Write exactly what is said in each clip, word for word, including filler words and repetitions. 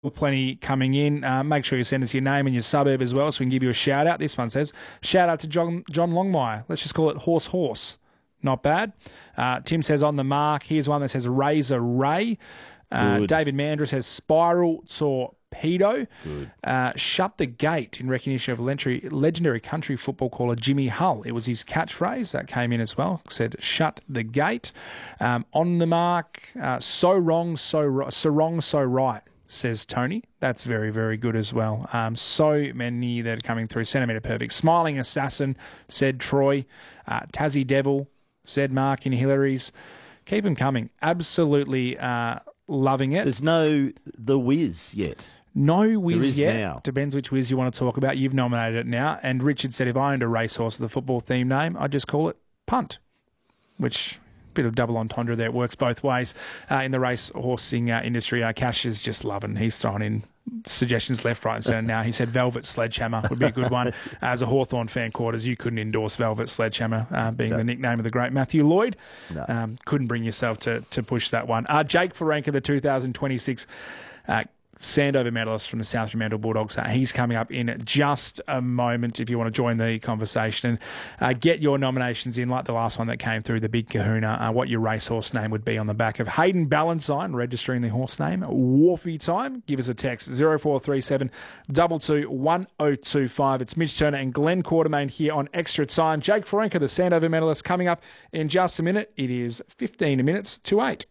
Plenty coming in. Uh, make sure you send us your name and your suburb as well so we can give you a shout out. This one says, shout out to John, John Longmire. Let's just call it Horse Horse. Not bad. Uh, Tim says on the mark. Here's one that says Razor Ray. Uh, David Mandra says Spiral Torpedo. Uh, Shut the Gate in recognition of legendary, legendary country football caller Jimmy Hull. It was his catchphrase that came in as well. Said Shut the Gate. Um, on the mark. Uh, so wrong, so, ro- so wrong, so right. Says Tony. That's very, very good as well. Um, so many that are coming through. Centimetre Perfect. Smiling Assassin, said Troy. Uh, Tassie Devil, said Mark in Hillary's. Keep them coming. Absolutely uh, loving it. There's no The Wiz yet. No whiz yet. Now. Depends which whiz you want to talk about. You've nominated it now. And Richard said if I owned a racehorse with a football theme name, I'd just call it Punt, which... bit of double entendre there. It works both ways uh, in the race horsing uh, industry. Uh, Cash is just loving. He's throwing in suggestions left, right and centre now. He said Velvet Sledgehammer would be a good one. As a Hawthorn fan quarters, you couldn't endorse Velvet Sledgehammer uh, being no. the nickname of the great Matthew Lloyd. No. Um, couldn't bring yourself to, to push that one. Uh, Jake Florenka, the two thousand twenty-six uh, Sandover medalist from the South Fremantle Bulldogs. Uh, he's coming up in just a moment if you want to join the conversation. And uh, get your nominations in like the last one that came through, the Big Kahuna, uh, what your racehorse name would be on the back of Hayden Ballantyne, registering the horse name. Wharfie time. Give us a text, zero four three seven two two one zero two five. It's Mitch Turner and Glenn Quartermain here on Extra Time. Jake Florenka, the Sandover medalist, coming up in just a minute. It is fifteen minutes to eight.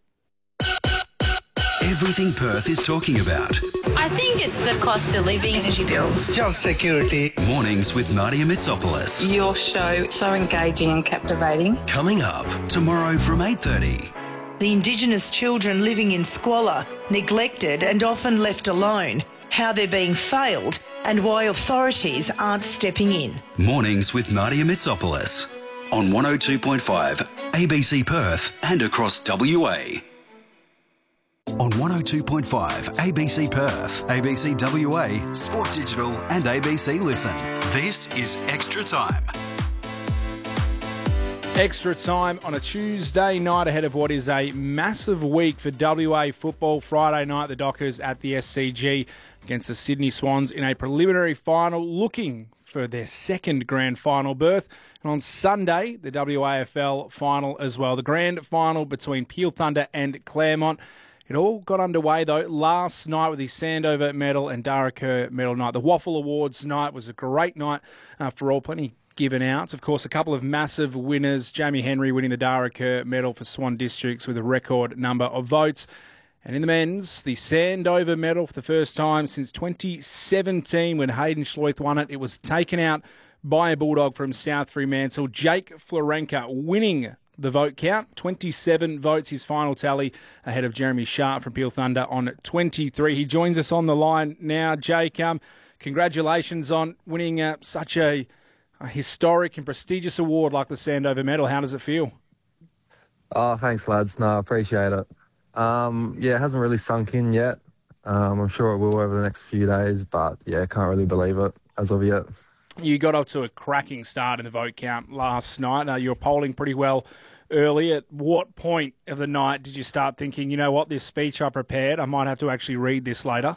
Everything Perth is talking about. I think it's the cost of living, energy bills, job security. Mornings with Nadia Mitsopoulos. Your show, so engaging and captivating. Coming up tomorrow from eight thirty. The Indigenous children living in squalor, neglected and often left alone, how they're being failed and why authorities aren't stepping in. Mornings with Nadia Mitsopoulos on one oh two point five A B C Perth and across W A. On one oh two point five A B C Perth, A B C W A, Sport Digital and A B C Listen. This is Extra Time. Extra Time on a Tuesday night ahead of what is a massive week for W A football. Friday night, the Dockers at the S C G against the Sydney Swans in a preliminary final, looking for their second grand final berth. And on Sunday, the W A F L final as well. The grand final between Peel Thunder and Claremont. It all got underway, though, last night with the Sandover medal and Dara Kerr medal night. The Waffle Awards night was a great night uh, for all. Plenty given out. Of course, a couple of massive winners. Jamie Henry winning the Dara Kerr medal for Swan Districts with a record number of votes. And in the men's, the Sandover medal for the first time since twenty seventeen when Hayden Schleuth won it. It was taken out by a Bulldog from South Fremantle. Jake Florenka winning the vote count, twenty-seven votes, his final tally, ahead of Jeremy Sharp from Peel Thunder on twenty-three. He joins us on the line now. Jake, um, congratulations on winning uh, such a, a historic and prestigious award like the Sandover medal. How does it feel? Oh, thanks, lads. No, I appreciate it. Um, yeah, it hasn't really sunk in yet. Um, I'm sure it will over the next few days, but yeah, can't really believe it as of yet. You got off to a cracking start in the vote count last night. Uh, you were polling pretty well early. At what point of the night did you start thinking, you know what, this speech I prepared, I might have to actually read this later?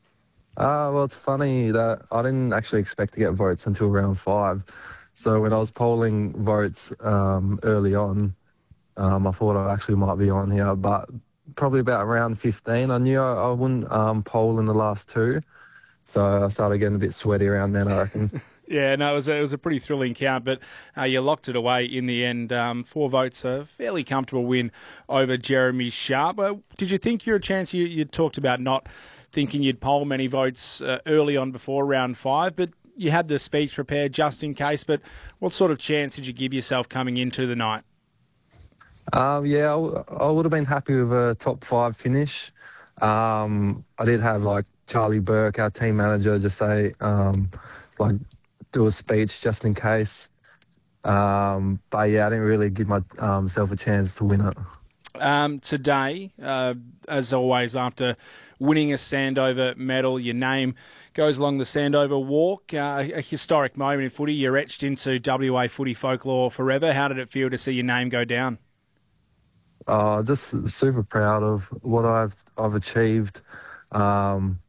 Uh, well, it's funny that I didn't actually expect to get votes until round five. So when I was polling votes um, early on, um, I thought I actually might be on here. But probably about round fifteen, I knew I, I wouldn't um, poll in the last two. So I started getting a bit sweaty around then, I reckon. Yeah, no, it was, a, it was a pretty thrilling count, but uh, you locked it away in the end. Um, four votes, a fairly comfortable win over Jeremy Sharp. Uh, did you think you were a chance? You, you talked about not thinking you'd poll many votes uh, early on before round five, but you had the speech prepared just in case. But what sort of chance did you give yourself coming into the night? Um, yeah, I, w- I would have been happy with a top five finish. Um, I did have, like, Charlie Burke, our team manager, just say, um, like, do a speech just in case. Um, but, yeah, I didn't really give myself um, a chance to win it. Um, today, uh, as always, after winning a Sandover medal, your name goes along the Sandover Walk. Uh, a historic moment in footy. You're etched into W A footy folklore forever. How did it feel to see your name go down? Uh, just super proud of what I've I've achieved. Um,